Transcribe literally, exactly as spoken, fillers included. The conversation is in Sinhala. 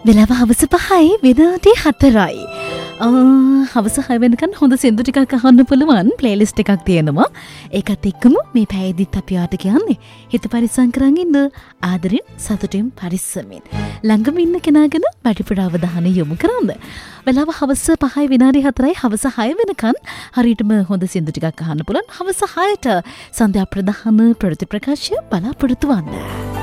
වෙලාව හවස පහයි විනාඩි හතරයි. හවස හය වෙනකන් හොඳ සින්දු ටිකක් අහන්න පුළුවන් ප්ලේලිස්ට් එකක් තියෙනවා. ඒකත් එක්කම මේ පැයදිත් අපි ආට කියන්නේ හිත පරිස්සම් කරන් ඉන්න ආදරෙන් සතුටින් පරිස්සමින්. ළඟම ඉන්න කෙනාගෙන වැඩිපුර අවධානය යොමු කරන්න. වෙලාව හවස පහයි විනාඩි හතරයි හවස හය වෙනකන් හරියටම හොඳ සින්දු ටිකක් අහන්න පුළුවන්. හවස හයට සන්ධ්‍යා ප්‍රදාන ප්‍රති ප්‍රකාශය බලාපොරොත්තු වන්න.